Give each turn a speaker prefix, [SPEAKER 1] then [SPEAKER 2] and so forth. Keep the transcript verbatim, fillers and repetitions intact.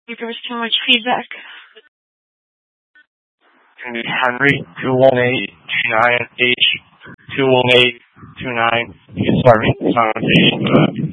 [SPEAKER 1] There was too much feedback.
[SPEAKER 2] Henry, two one eight two nine H, two one eight two nine. You can start me.